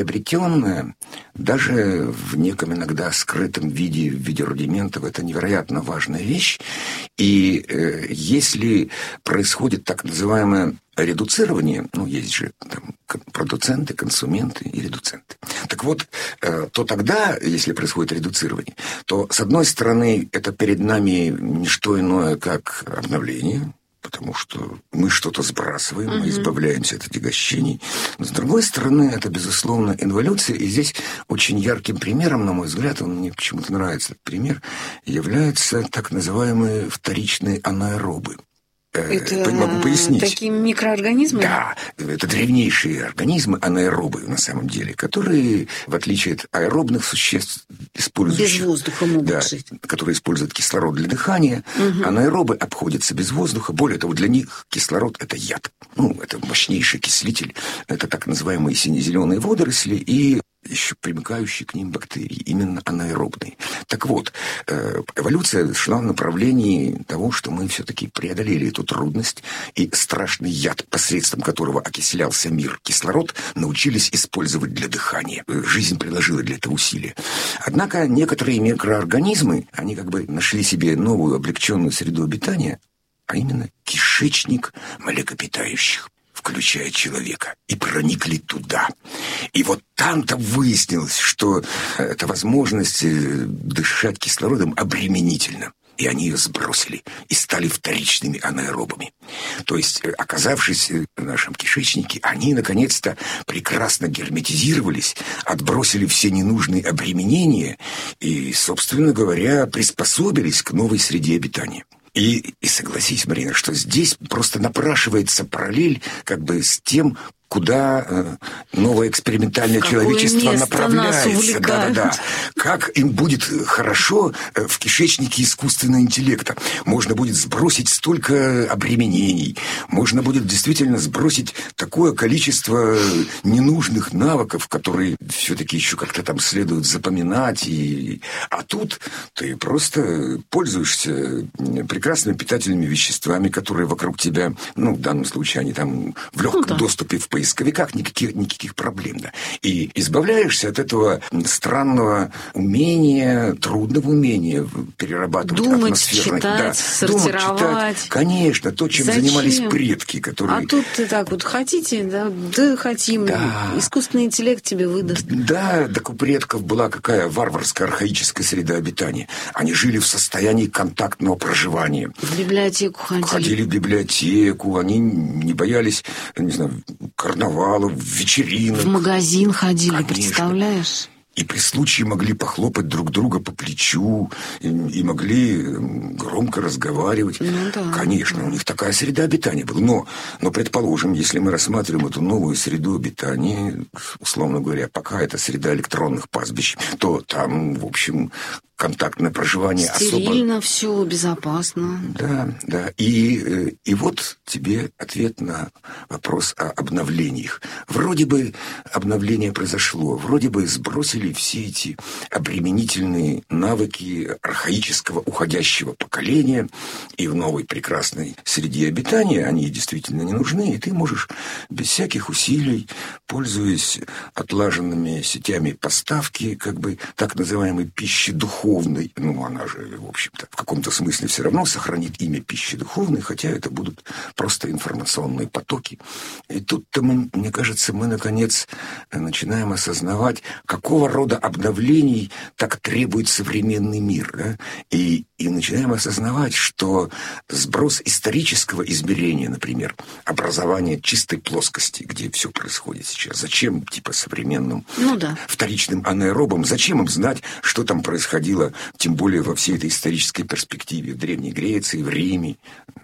Приобретенное, даже в неком иногда скрытом виде, в виде рудиментов, это невероятно важная вещь. И если происходит так называемое редуцирование, есть же там продуценты, консументы и редуценты. Так вот, то тогда, если происходит редуцирование, то, с одной стороны, это перед нами не что иное, как обновление, потому что мы что-то сбрасываем, мы избавляемся от отягощений. Но, с другой стороны, это, безусловно, инволюция. И здесь очень ярким примером, на мой взгляд, он мне почему-то нравится, этот пример, являются так называемые вторичные анаэробы. Это могу пояснить. Такие микроорганизмы? Да, это древнейшие организмы, анаэробы на самом деле, которые, в отличие от аэробных существ, использующих... Без воздуха могут жить. Которые используют кислород для дыхания. Анаэробы обходятся без воздуха. Более того, для них кислород – это яд. Это мощнейший окислитель. Это так называемые сине-зеленые водоросли и еще примыкающие к ним бактерии, именно анаэробные. Так вот, эволюция шла в направлении того, что мы все-таки преодолели эту трудность, и страшный яд, посредством которого окислялся мир, кислород, научились использовать для дыхания. Жизнь приложила для этого усилия. Однако некоторые микроорганизмы, они как бы нашли себе новую облегченную среду обитания, а именно кишечник млекопитающих, включая человека, и проникли туда. И вот там-то выяснилось, что эта возможность дышать кислородом обременительна. И они ее сбросили и стали вторичными анаэробами. То есть, оказавшись в нашем кишечнике, они, наконец-то, прекрасно герметизировались, отбросили все ненужные обременения и, собственно говоря, приспособились к новой среде обитания. И согласись, Марина, что здесь просто напрашивается параллель как бы с тем, куда новое экспериментальное человечество направляется. Да. Как им будет хорошо в кишечнике искусственного интеллекта. Можно будет сбросить столько обременений. Можно будет действительно сбросить такое количество ненужных навыков, которые все-таки еще как-то там следует запоминать. А тут ты просто пользуешься прекрасными питательными веществами, которые вокруг тебя, в данном случае они там в легком доступе в поисковиках, никаких проблем. Да. И избавляешься от этого странного умения, трудного умения перерабатывать атмосферное. Читать, сортировать. Думать, читать. Конечно, то, чем занимались предки. Которые... А тут ты так вот хотите, да хотим. Да. Искусственный интеллект тебе выдаст. Да, так у предков была какая варварская, архаическая среда обитания. Они жили в состоянии контактного проживания. В библиотеку ходили. Ходили в библиотеку, они не боялись, карнавалов, вечеринок. В магазин ходили, конечно. Представляешь? И при случае могли похлопать друг друга по плечу, и могли громко разговаривать. Конечно, у них такая среда обитания была. Но, предположим, если мы рассматриваем эту новую среду обитания, условно говоря, пока это среда электронных пастбищ, то там, в общем, контактное проживание стерильно, все безопасно. Да. И вот тебе ответ на вопрос о обновлениях. Вроде бы обновление произошло, вроде бы сбросили все эти обременительные навыки архаического уходящего поколения, и в новой прекрасной среде обитания они действительно не нужны, и ты можешь без всяких усилий, пользуясь отлаженными сетями поставки, как бы так называемой пищи духовной, она же, в общем-то, в каком-то смысле все равно сохранит имя пищи духовной, хотя это будут просто информационные потоки. И тут-то, мне кажется, мы, наконец, начинаем осознавать, какого рода обновлений так требует современный мир. Да? И начинаем осознавать, что сброс исторического измерения, например, образование чистой плоскости, где все происходит сейчас, зачем, современным вторичным анаэробам, зачем им знать, что там происходило, тем более во всей этой исторической перспективе в Древней Греции, в Риме,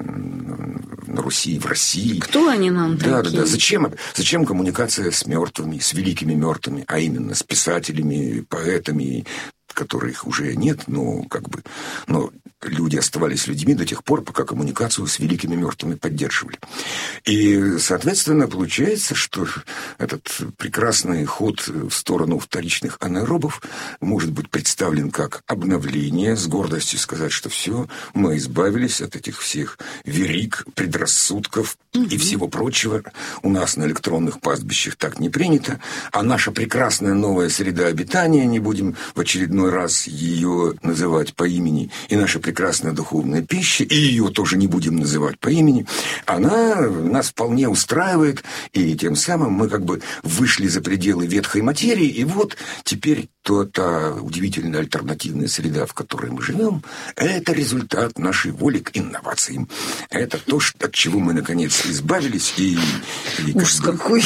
на Руси, в России. Кто они нам такие? Да. Зачем коммуникация с мертвыми, с великими мертвыми, а именно с писателями, поэтами, которых уже нет, но люди оставались людьми до тех пор, пока коммуникацию с великими мертвыми поддерживали. И, соответственно, получается, что этот прекрасный ход в сторону вторичных анаэробов может быть представлен как обновление, с гордостью сказать, что все, мы избавились от этих всех вериг, предрассудков и всего прочего. У нас на электронных пастбищах так не принято, а наша прекрасная новая среда обитания, не будем в очередной раз ее называть по имени, и наша прекрасная духовная пища, и ее тоже не будем называть по имени, она нас вполне устраивает, и тем самым мы как бы вышли за пределы ветхой материи, и вот теперь та удивительная альтернативная среда, в которой мы живем, это результат нашей воли к инновациям. Это то, от чего мы, наконец, избавились. Ужас какой!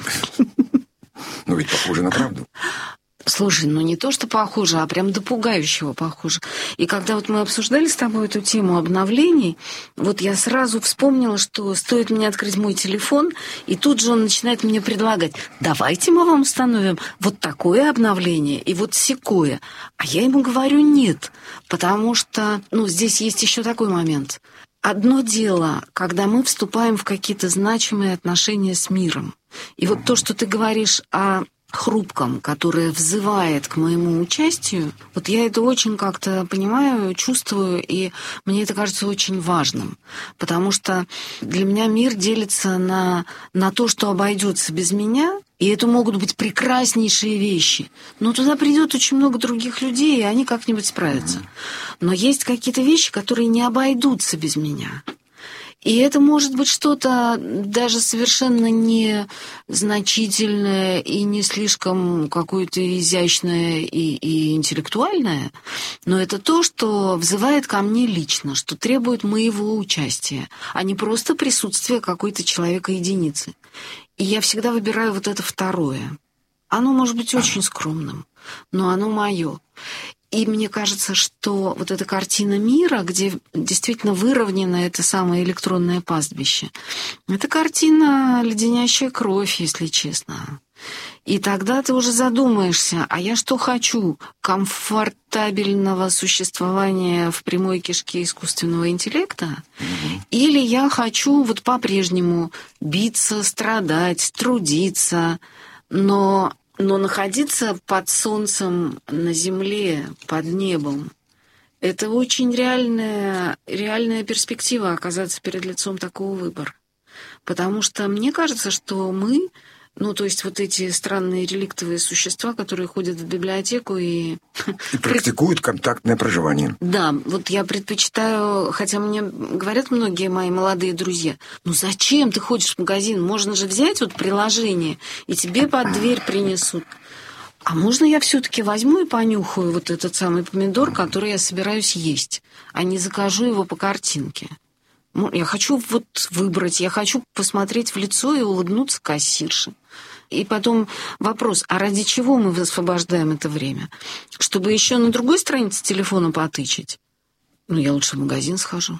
Но ведь похоже на правду. Слушай, ну не то, что похоже, а прям до пугающего похоже. И когда вот мы обсуждали с тобой эту тему обновлений, вот я сразу вспомнила, что стоит мне открыть мой телефон, и тут же он начинает мне предлагать: давайте мы вам установим вот такое обновление и вот сякое. А я ему говорю: нет, потому что, здесь есть еще такой момент. Одно дело, когда мы вступаем в какие-то значимые отношения с миром. И вот то, что ты говоришь о хрупком, которое взывает к моему участию, вот я это очень как-то понимаю, чувствую, и мне это кажется очень важным. Потому что для меня мир делится на то, что обойдется без меня, и это могут быть прекраснейшие вещи. Но туда придет очень много других людей, и они как-нибудь справятся. Но есть какие-то вещи, которые не обойдутся без меня. И это может быть что-то даже совершенно незначительное и не слишком какое-то изящное и интеллектуальное, но это то, что взывает ко мне лично, что требует моего участия, а не просто присутствия какой-то человека-единицы. И я всегда выбираю вот это второе. Оно может быть очень скромным, но оно мое. И мне кажется, что вот эта картина мира, где действительно выровнено это самое электронное пастбище, это картина, леденящая кровь, если честно. И тогда ты уже задумаешься, а я что хочу? Комфортабельного существования в прямой кишке искусственного интеллекта? Или я хочу вот по-прежнему биться, страдать, трудиться, но находиться под солнцем на земле, под небом, это очень реальная перспектива оказаться перед лицом такого выбора. Потому что мне кажется, что мы, то есть вот эти странные реликтовые существа, которые ходят в библиотеку и практикуют контактное проживание. Да, вот я предпочитаю, хотя мне говорят многие мои молодые друзья: зачем ты ходишь в магазин? Можно же взять вот приложение, и тебе под дверь принесут. А можно я все-таки возьму и понюхаю вот этот самый помидор, который я собираюсь есть, а не закажу его по картинке? Я хочу вот выбрать, я хочу посмотреть в лицо и улыбнуться кассирше. И потом вопрос: а ради чего мы высвобождаем это время? Чтобы еще на другой странице телефона потычить? Я лучше в магазин схожу.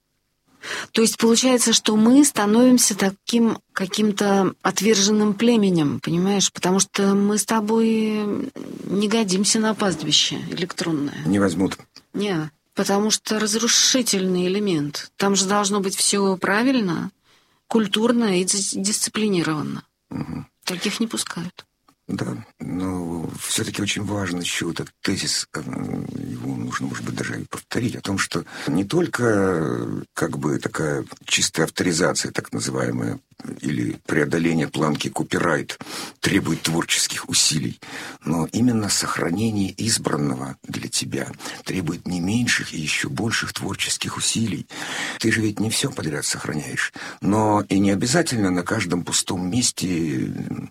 То есть получается, что мы становимся таким каким-то отверженным племенем, понимаешь? Потому что мы с тобой не годимся на пастбище электронное. Не возьмут. Не, потому что разрушительный элемент. Там же должно быть все правильно, культурно и дисциплинированно. Угу. Таких не пускают. Да, но все-таки очень важен еще этот тезис, его нужно, может быть, даже и повторить, о том, что не только как бы такая чистая авторизация, так называемая, или преодоление планки копирайт требует творческих усилий, но именно сохранение избранного для тебя требует не меньших и еще больших творческих усилий. Ты же ведь не все подряд сохраняешь, но и не обязательно на каждом пустом месте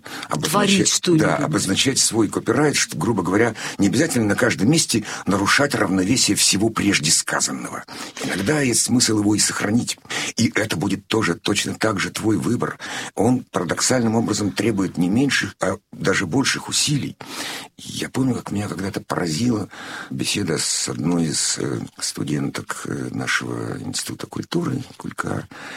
обозначать свой копирайт, что, грубо говоря, не обязательно на каждом месте нарушать равновесие всего прежде сказанного. Иногда есть смысл его и сохранить. И это будет тоже точно так же твой выбор. Он парадоксальным образом требует не меньших, а даже больших усилий. Я помню, как меня когда-то поразила беседа с одной из студенток нашего Института культуры, Кулькар.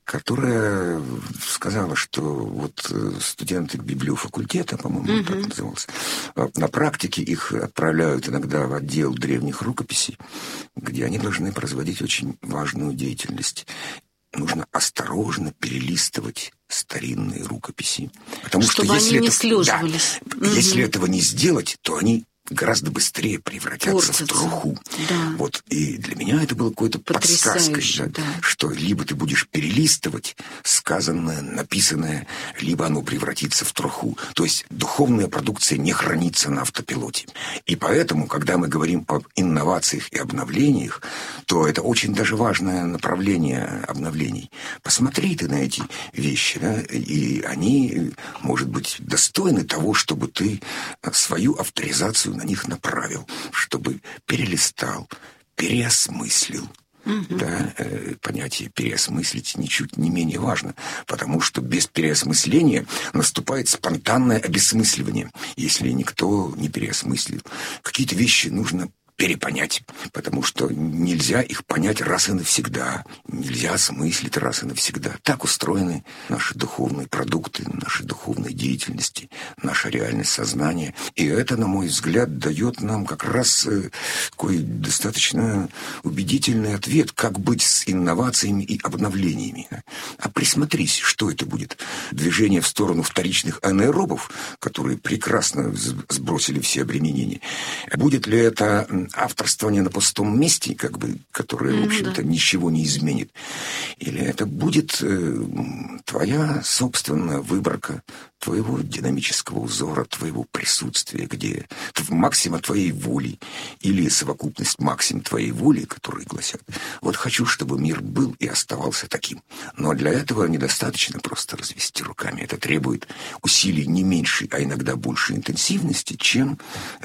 которая сказала, что вот студенты библиофакультета, по-моему, так назывался, на практике их отправляют иногда в отдел древних рукописей, где они должны производить очень важную деятельность. Нужно осторожно перелистывать старинные рукописи. Потому чтобы что если они не слеживались. Да, если этого не сделать, то они гораздо быстрее превратятся в труху. Да. Вот. И для меня это было какой-то подсказкой, да, что либо ты будешь перелистывать сказанное, написанное, либо оно превратится в труху. То есть духовная продукция не хранится на автопилоте. И поэтому, когда мы говорим об инновациях и обновлениях, то это очень даже важное направление обновлений. Посмотри ты на эти вещи, да, и они, может быть, достойны того, чтобы ты свою авторизацию на них направил, чтобы перелистал, переосмыслил. Да, понятие переосмыслить ничуть не менее важно, потому что без переосмысления наступает спонтанное обесмысливание, если никто не переосмыслил. Какие-то вещи нужно перепонять, потому что нельзя их понять раз и навсегда, нельзя осмыслить раз и навсегда. Так устроены наши духовные продукты, наши духовные деятельности, наша реальность сознания. И это, на мой взгляд, дает нам как раз такой достаточно убедительный ответ, как быть с инновациями и обновлениями. А присмотрись, что это будет. Движение в сторону вторичных анаэробов, которые прекрасно сбросили все обременения. Будет ли это авторствование на пустом месте, как бы, которое, в общем-то, ничего не изменит? Или это будет твоя собственная выборка твоего динамического узора, твоего присутствия, где максима твоей воли или совокупность максим твоей воли, которые гласят: вот хочу, чтобы мир был и оставался таким. Но для этого недостаточно просто развести руками. Это требует усилий не меньшей, а иногда большей интенсивности, чем,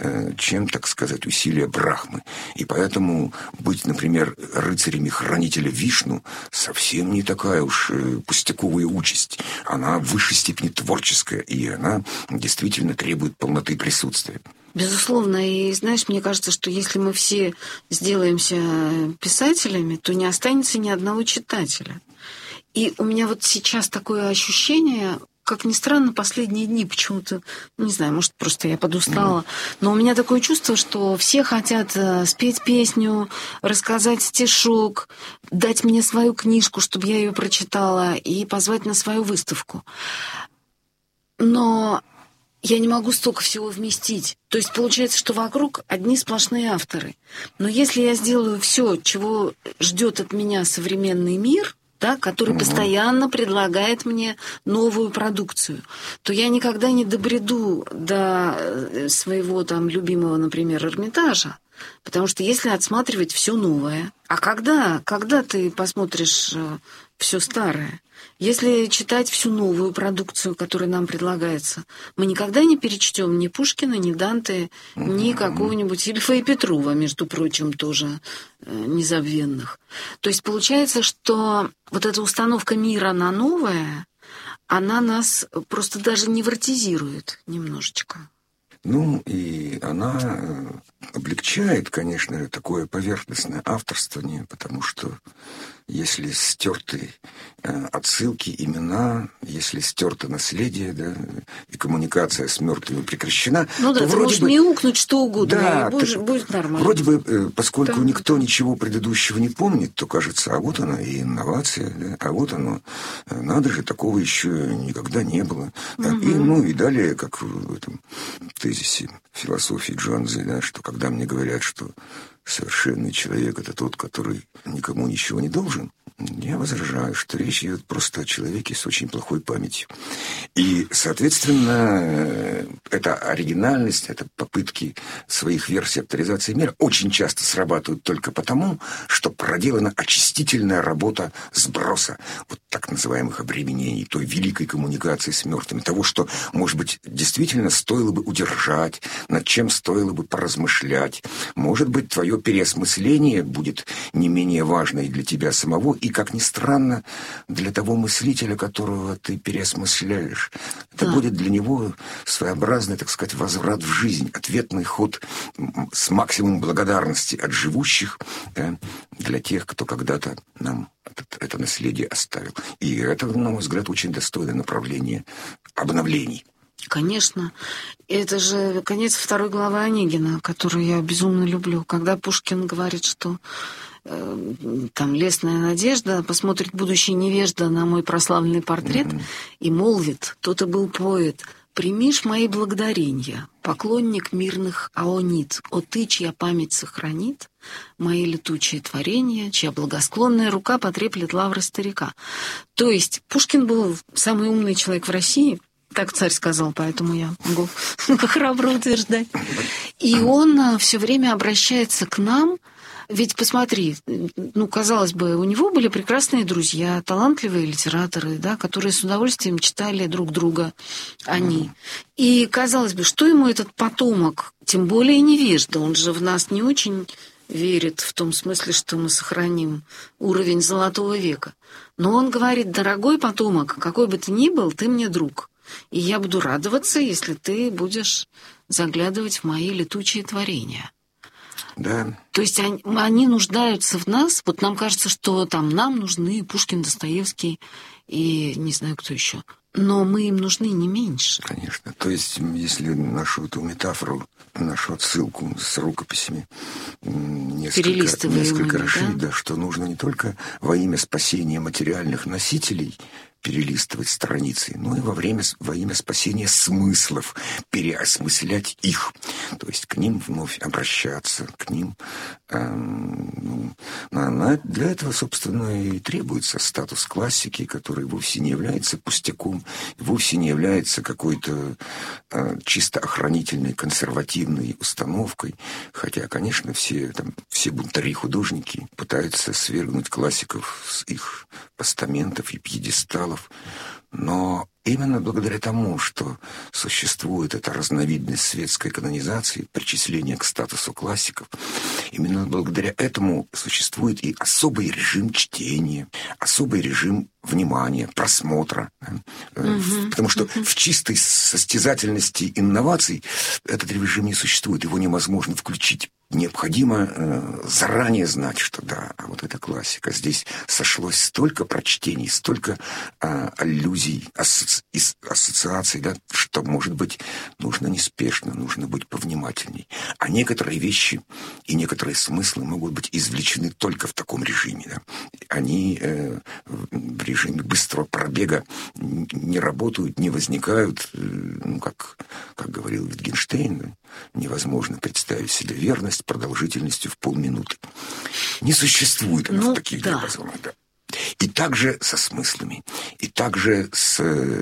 так сказать, усилия Брахмы. И поэтому быть, например, рыцарями хранителя Вишну совсем не такая уж пустяковая участь. Она в высшей степени творческая, и она действительно требует полноты присутствия. Безусловно. И знаешь, мне кажется, что если мы все сделаемся писателями, то не останется ни одного читателя. И у меня вот сейчас такое ощущение, как ни странно, последние дни почему-то, не знаю, может, просто я подустала, но у меня такое чувство, что все хотят спеть песню, рассказать стишок, дать мне свою книжку, чтобы я ее прочитала, и позвать на свою выставку. Но я не могу столько всего вместить. То есть получается, что вокруг одни сплошные авторы. Но если я сделаю все, чего ждет от меня современный мир, да, который постоянно предлагает мне новую продукцию, то я никогда не добреду до своего там любимого, например, Эрмитажа. Потому что если отсматривать все новое, а когда ты посмотришь все старое? Если читать всю новую продукцию, которая нам предлагается, мы никогда не перечтем ни Пушкина, ни Данте, ни какого-нибудь Ильфа и Петрова, между прочим, тоже незабвенных. То есть получается, что вот эта установка мира на новое, она нас просто даже невротизирует немножечко. Ну, и она облегчает, конечно, такое поверхностное авторствование, потому что если стерты отсылки, имена, если стерто наследие, да, и коммуникация с мертвыми прекращена, ну да, то ты вроде можешь бы мяукнуть что угодно, да, и будет нормально. Вроде бы, поскольку никто ничего предыдущего не помнит, то кажется, а вот она и инновация, да, а вот оно, надо же, такого еще никогда не было. И далее, как в этом тезисе философии Джуанцзы, да, что когда мне говорят, что совершенный человек — это тот, который никому ничего не должен, я возражаю, что речь идет просто о человеке с очень плохой памятью. И, соответственно, эта оригинальность, это попытки своих версий авторизации мира очень часто срабатывают только потому, что проделана очистительная работа сброса вот так называемых обременений, той великой коммуникации с мертвыми, того, что, может быть, действительно стоило бы удержать, над чем стоило бы поразмышлять. Может быть, твое переосмысление будет не менее важно и для тебя самого, и и, как ни странно, для того мыслителя, которого ты переосмысляешь, это будет для него своеобразный, так сказать, возврат в жизнь, ответный ход с максимумом благодарности от живущих для тех, кто когда-то нам это наследие оставил. И это, на мой взгляд, очень достойное направление обновлений. Конечно. Это же конец 2 главы Онегина, которую я безумно люблю. Когда Пушкин говорит, что там лесная надежда, посмотрит будущий невежда на мой прославленный портрет и молвит, то-то был поэт, «Примишь мои благодаренья, поклонник мирных аонит, о ты, чья память сохранит мои летучие творения, чья благосклонная рука потреплет лавры старика». То есть Пушкин был самый умный человек в России, так царь сказал, поэтому я могу храбро утверждать. И он все время обращается к нам. Ведь посмотри, казалось бы, у него были прекрасные друзья, талантливые литераторы, да, которые с удовольствием читали друг друга, они. И, казалось бы, что ему этот потомок, тем более невежда, он же в нас не очень верит в том смысле, что мы сохраним уровень Золотого века. Но он говорит: дорогой потомок, какой бы ты ни был, ты мне друг. И я буду радоваться, если ты будешь заглядывать в мои летучие творения. Да. То есть они нуждаются в нас. Вот нам кажется, что там нам нужны Пушкин, Достоевский и не знаю, кто еще. Но мы им нужны не меньше. Конечно. То есть, если нашу эту метафору, нашу отсылку с рукописями несколько расширить, да, что нужно не только во имя спасения материальных носителей перелистывать страницы, но и во имя спасения смыслов, переосмыслять их, то есть к ним вновь обращаться, к ним. Для этого, собственно, и требуется статус классики, который вовсе не является пустяком, вовсе не является какой-то чисто охранительной, консервативной установкой, хотя, конечно, все бунтари-художники пытаются свергнуть классиков с их постаментов и пьедесталов, но именно благодаря тому, что существует эта разновидность светской канонизации, причисления к статусу классиков, именно благодаря этому существует и особый режим чтения, особый режим внимания, просмотра. Потому что в чистой состязательности инноваций этот режим не существует, его невозможно включить. Необходимо заранее знать, что да, а вот это классика. Здесь сошлось столько прочтений, столько аллюзий, ассоциаций, да, что, может быть, нужно неспешно, нужно быть повнимательней. А некоторые вещи и некоторые смыслы могут быть извлечены только в таком режиме. Да. Они в режиме быстрого пробега не работают, не возникают, как говорил Wittgenstein, да, невозможно представить себе верность продолжительностью в полминуты. Не существует она в таких диапазонах. Да. И также со смыслами, и также с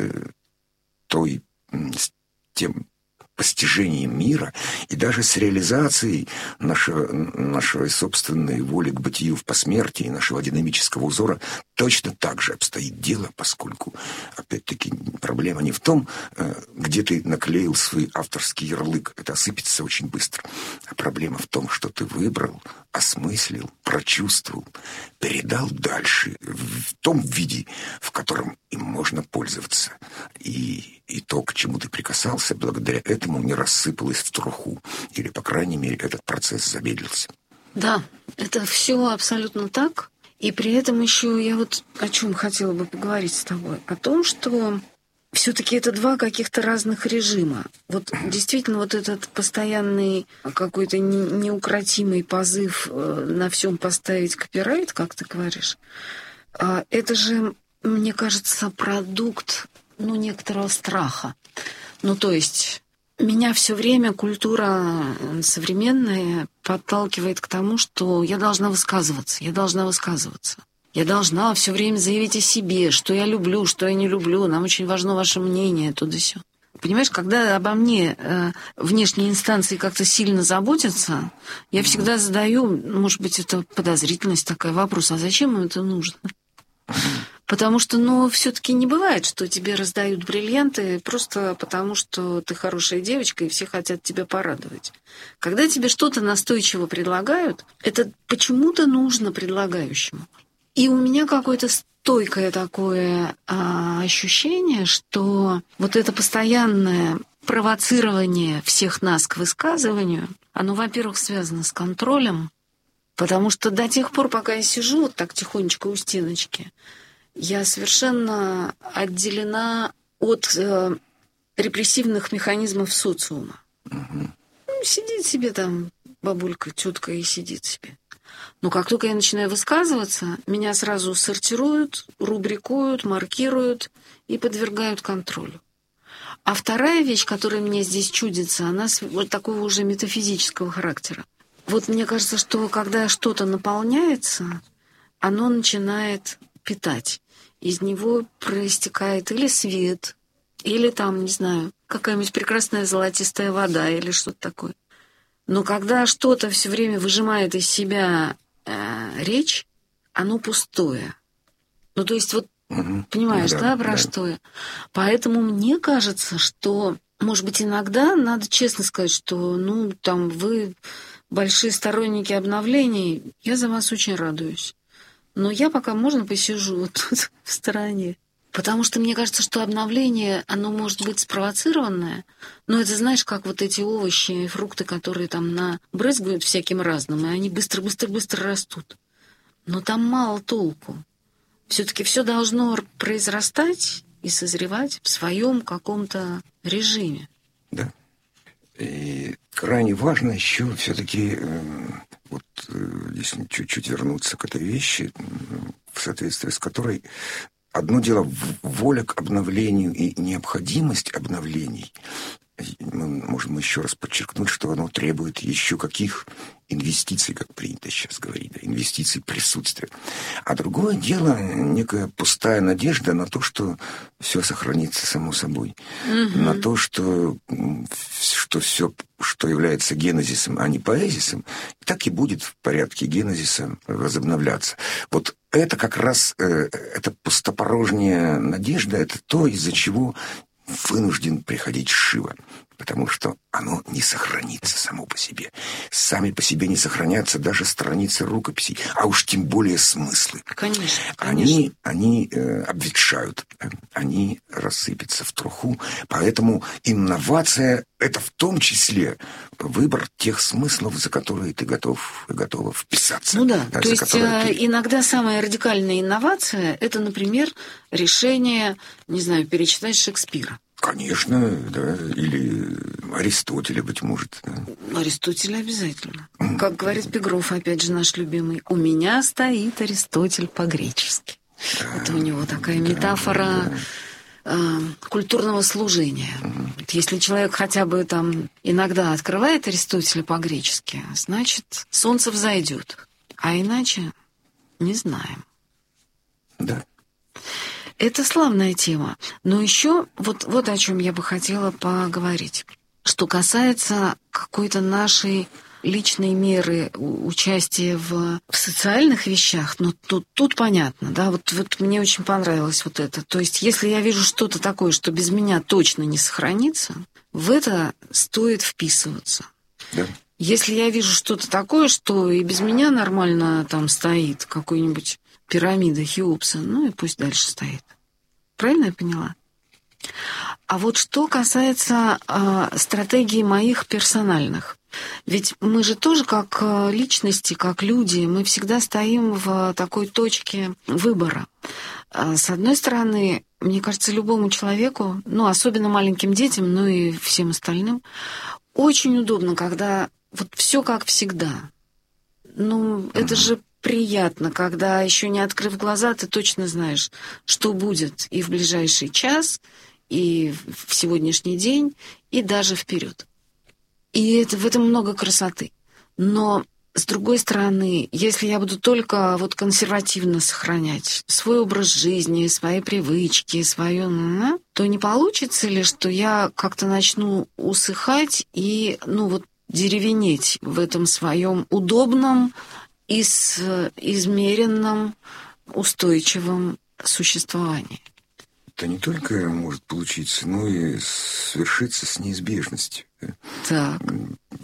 тем постижением мира, и даже с реализацией нашей собственной воли к бытию в посмертии, нашего динамического узора, точно так же обстоит дело, поскольку, опять-таки, проблема не в том, где ты наклеил свой авторский ярлык, это осыпется очень быстро, а проблема в том, что ты выбрал, осмыслил, прочувствовал, передал дальше в том виде, в котором им можно пользоваться. И то, к чему ты прикасался, благодаря этому не рассыпалось в труху. Или, по крайней мере, этот процесс замедлился. Да, это все абсолютно так. И при этом еще я вот о чем хотела бы поговорить с тобой. О том, что все-таки это два каких-то разных режима. Вот действительно вот этот постоянный какой-то неукротимый позыв на всем поставить копирайт, как ты говоришь, это же, мне кажется, продукт некоторого страха. То есть меня все время культура современная подталкивает к тому, что я должна высказываться. Я должна все время заявить о себе, что я люблю, что я не люблю. Нам очень важно ваше мнение, туда-сё. Понимаешь, когда обо мне внешние инстанции как-то сильно заботятся, я всегда задаю, может быть, это подозрительность такая, вопрос, а зачем им это нужно? Потому что, все-таки не бывает, что тебе раздают бриллианты просто потому, что ты хорошая девочка, и все хотят тебя порадовать. Когда тебе что-то настойчиво предлагают, это почему-то нужно предлагающему. И у меня какое-то стойкое такое ощущение, что вот это постоянное провоцирование всех нас к высказыванию, оно, во-первых, связано с контролем, потому что до тех пор, пока я сижу вот так тихонечко у стеночки, я совершенно отделена от репрессивных механизмов социума. Сидит себе там бабулька, тетка и сидит себе. Но как только я начинаю высказываться, меня сразу сортируют, рубрикуют, маркируют и подвергают контролю. А вторая вещь, которая мне здесь чудится, она вот такого уже метафизического характера. Вот мне кажется, что когда что-то наполняется, оно начинает питать. Из него проистекает или свет, или там, не знаю, какая-нибудь прекрасная золотистая вода или что-то такое. Но когда что-то все время выжимает из себя речь, оно пустое. Ну, то есть вот, понимаешь, да, про что я? Поэтому мне кажется, что, может быть, иногда надо честно сказать, что, ну, там, вы большие сторонники обновлений, я за вас очень радуюсь. Но я пока можно посижу вот тут в стороне. Потому что мне кажется, что обновление, оно может быть спровоцированное, но это, знаешь, как вот эти овощи и фрукты, которые там набрызгивают всяким разным, и они быстро-быстро-быстро растут. Но там мало толку. Все-таки все должно произрастать и созревать в своем каком-то режиме. Да. И крайне важно еще все-таки, вот если чуть-чуть вернуться к этой вещи, в соответствии с которой одно дело воля к обновлению и необходимость обновлений. Мы можем еще раз подчеркнуть, что оно требует еще каких инвестиций, как принято сейчас говорить, да, инвестиций присутствия. А другое дело некая пустая надежда на то, что все сохранится само собой. На то, что все, что является генезисом, а не поэзисом, так и будет в порядке генезиса возобновляться. Вот это как раз, эта пустопорожняя надежда, это то, из-за чего вынужден приходить Шива, потому что оно не сохранится само по себе. Сами по себе не сохранятся даже страницы рукописей, а уж тем более смыслы. Конечно. Они обветшают, они рассыпятся в труху, поэтому инновация — это в том числе выбор тех смыслов, за которые ты готов и готова вписаться. Ну да, то есть иногда самая радикальная инновация — это, например, решение, не знаю, перечитать Шекспира. Конечно, да, или Аристотеля, быть может. Да. Аристотеля обязательно. Как говорит Пегров, опять же, наш любимый, «У меня стоит Аристотель по-гречески». Да, это у него такая метафора культурного служения. Если человек хотя бы там иногда открывает Аристотеля по-гречески, значит, солнце взойдет. А иначе не знаем. Да. Это славная тема. Но еще вот о чем я бы хотела поговорить. Что касается какой-то нашей личной меры участия в социальных вещах, ну, тут понятно, да, вот мне очень понравилось вот это. То есть, если я вижу что-то такое, что без меня точно не сохранится, в это стоит вписываться. Да. Если я вижу что-то такое, что и без меня нормально там стоит, какой-нибудь пирамида Хеопса, ну и пусть дальше стоит. Правильно я поняла? А вот что касается стратегий моих персональных. Ведь мы же тоже как личности, как люди, мы всегда стоим в такой точке выбора. С одной стороны, мне кажется, любому человеку, ну, особенно маленьким детям, ну и всем остальным, очень удобно, когда вот все как всегда. Ну, это же приятно, когда, еще не открыв глаза, ты точно знаешь, что будет и в ближайший час, и в сегодняшний день, и даже вперед. И в этом много красоты. Но, с другой стороны, если я буду только вот консервативно сохранять свой образ жизни, свои привычки, свое, то не получится ли, что я как-то начну усыхать и, ну вот, деревенеть в этом своем удобном и измеренном, устойчивом существовании? Это не только может получиться, но и свершиться с неизбежностью. Так.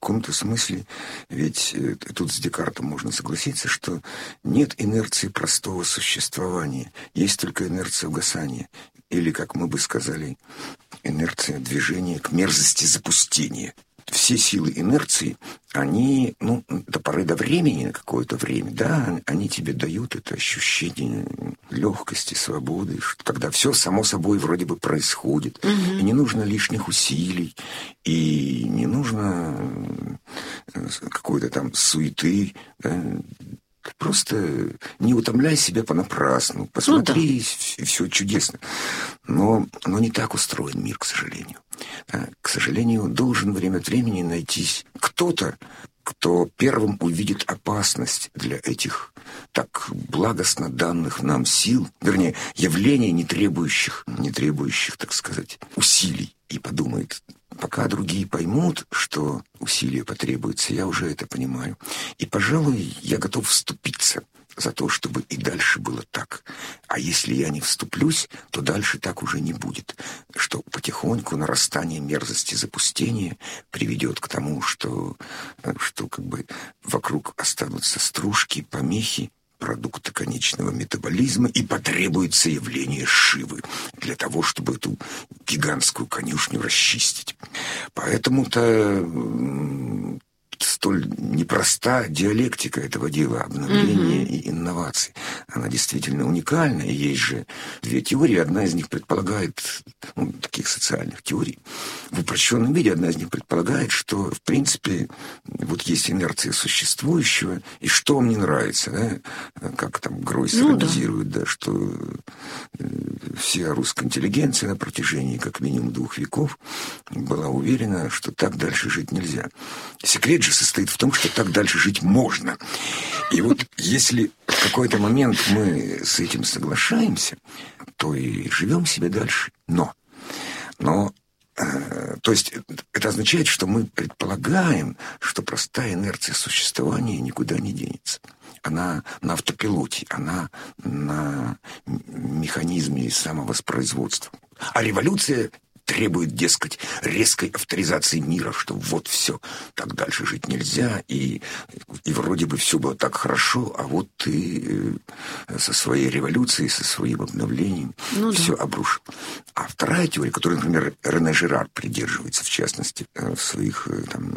каком-то смысле, ведь тут с Декартом можно согласиться, что нет инерции простого существования, есть только инерция угасания. Или, как мы бы сказали, инерция движения к мерзости запустения. Все силы инерции, они, до поры до времени, на какое-то время, да, они тебе дают это ощущение легкости, свободы, когда все само собой вроде бы происходит, и не нужно лишних усилий, и не нужно какой-то там суеты, да. Просто не утомляй себя понапрасну. Посмотри, и все чудесно. Но не так устроен мир, к сожалению. К сожалению, должен время от времени найтись кто-то, кто первым увидит опасность для этих так благостно данных нам сил, вернее, явлений, не требующих, так сказать, усилий, и подумает: пока другие поймут, что усилия потребуются, я уже это понимаю. И, пожалуй, я готов вступиться за то, чтобы и дальше было так. А если я не вступлюсь, то дальше так уже не будет. Что потихоньку нарастание мерзости запустения приведет к тому, что как бы вокруг останутся стружки, помехи, продукты конечного метаболизма, и потребуется явление Шивы для того, чтобы эту гигантскую конюшню расчистить. Поэтому-то столь непроста диалектика этого дела, обновления и инноваций. Она действительно уникальна, и есть же две теории. Одна из них предполагает, таких социальных теорий, в упрощенном виде одна из них предполагает, что, в принципе, вот есть инерция существующего, и что вам не нравится, да? Как там Гройс иронизирует, да, что вся русская интеллигенция на протяжении как минимум 2 веков была уверена, что так дальше жить нельзя. Секрет же состоит в том, что так дальше жить можно. И вот если в какой-то момент мы с этим соглашаемся, то и живем себе дальше. Но то есть это означает, что мы предполагаем, что простая инерция существования никуда не денется. Она на автопилоте, она на механизме самовоспроизводства. А революция требует, дескать, резкой авторизации мира, что вот все, так дальше жить нельзя, и вроде бы все было так хорошо, а вот ты со своей революцией, со своим обновлением все обрушил. А вторая теория, которой, например, Рене Жирар придерживается, в частности, в своих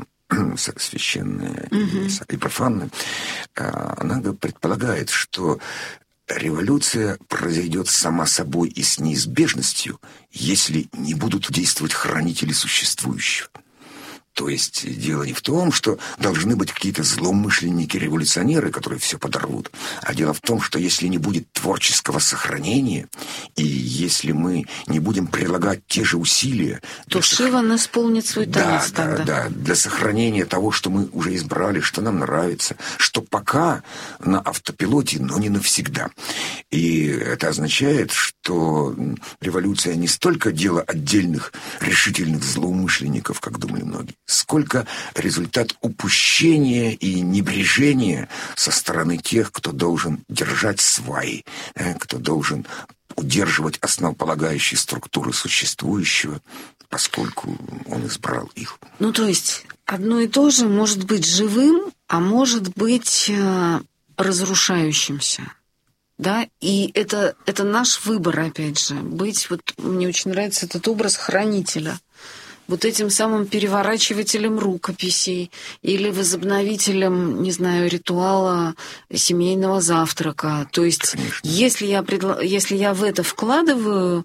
священное и профанное, она предполагает, что революция произойдет сама собой и с неизбежностью, если не будут действовать хранители существующего. То есть дело не в том, что должны быть какие-то злоумышленники-революционеры, которые все подорвут, а дело в том, что если не будет творческого сохранения, и если мы не будем прилагать те же усилия... То Шива исполнит свой танец тогда. Да, для сохранения того, что мы уже избрали, что нам нравится, что пока на автопилоте, но не навсегда. И это означает, что революция не столько дело отдельных решительных злоумышленников, как думали многие, сколько результат упущения и небрежения со стороны тех, кто должен держать сваи, кто должен удерживать основополагающие структуры существующего, поскольку он избрал их. То есть одно и то же может быть живым, а может быть разрушающимся. Да, и это наш выбор, опять же, быть, мне очень нравится этот образ хранителя, вот этим самым переворачивателем рукописей или возобновителем, не знаю, ритуала семейного завтрака. То есть, если я в это вкладываю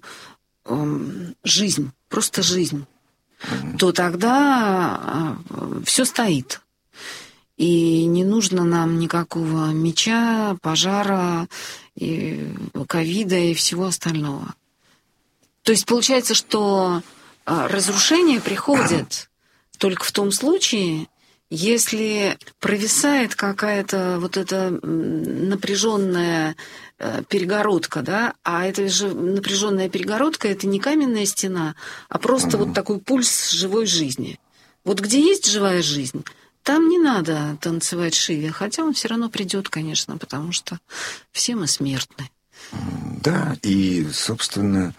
жизнь, просто жизнь, то тогда все стоит. И не нужно нам никакого меча, пожара, и ковида и всего остального. То есть получается, что разрушение приходит только в том случае, если провисает какая-то вот эта напряженная перегородка, да, а эта же напряженная перегородка — это не каменная стена, а просто вот такой пульс живой жизни. Вот где есть живая жизнь, там не надо танцевать Шиве, хотя он все равно придет, конечно, потому что все мы смертны. Да, и, собственно,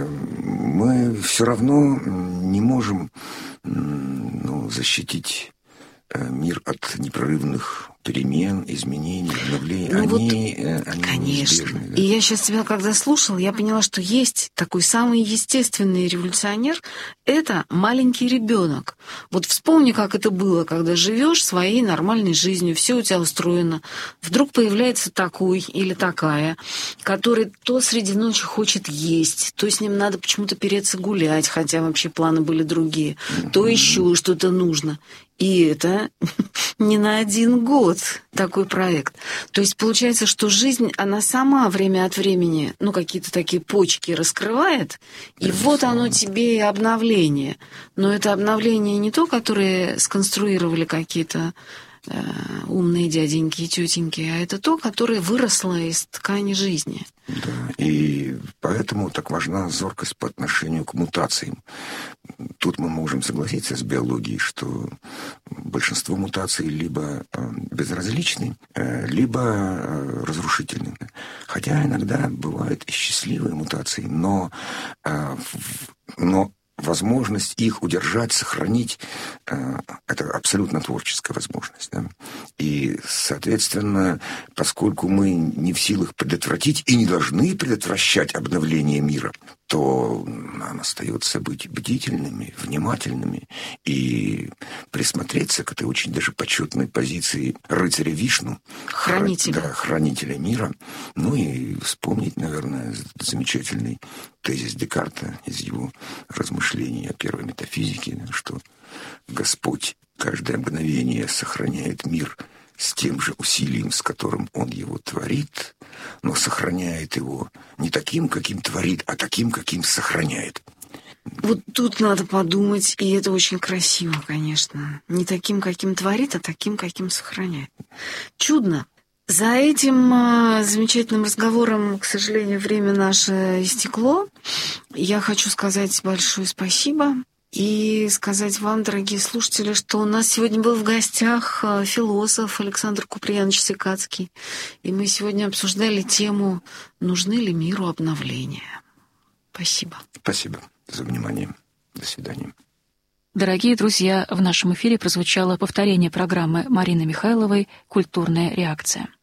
мы все равно не можем защитить мир от непрерывных перемен, изменений, обновлений, они конечно. неизбежны. Да? И я сейчас тебя, когда слушала, я поняла, что есть такой самый естественный революционер — это маленький ребенок. Вот вспомни, как это было, когда живешь своей нормальной жизнью, все у тебя устроено. Вдруг появляется такой или такая, который то среди ночи хочет есть, то с ним надо почему-то переться гулять, хотя вообще планы были другие, то еще что-то нужно. И это не на 1 год такой проект. То есть получается, что жизнь, она сама время от времени, какие-то такие почки раскрывает, и вот оно тебе и обновление. Но это обновление не то, которое сконструировали какие-то умные дяденьки и тетеньки, а это то, которое выросло из ткани жизни. Да, и поэтому так важна зоркость по отношению к мутациям. Тут мы можем согласиться с биологией, что большинство мутаций либо безразличны, либо разрушительны. Хотя иногда бывают и счастливые мутации, но возможность их удержать, сохранить – это абсолютно творческая возможность. Да? И, соответственно, поскольку мы не в силах предотвратить и не должны предотвращать обновление мира, то нам остается быть бдительными, внимательными и присмотреться к этой очень даже почетной позиции рыцаря Вишну, хранителя мира. И вспомнить, наверное, замечательный тезис Декарта из его размышлений о первой метафизике, что Господь каждое мгновение сохраняет мир с тем же усилием, с которым Он его творит, но сохраняет его не таким, каким творит, а таким, каким сохраняет. Вот тут надо подумать, и это очень красиво, конечно. Не таким, каким творит, а таким, каким сохраняет. Чудно. За этим замечательным разговором, к сожалению, время наше истекло. Я хочу сказать большое спасибо и сказать вам, дорогие слушатели, что у нас сегодня был в гостях философ Александр Куприянович Секацкий. И мы сегодня обсуждали тему «Нужны ли миру обновления?». Спасибо. Спасибо за внимание. До свидания. Дорогие друзья, в нашем эфире прозвучало повторение программы Марины Михайловой «Культурная реакция».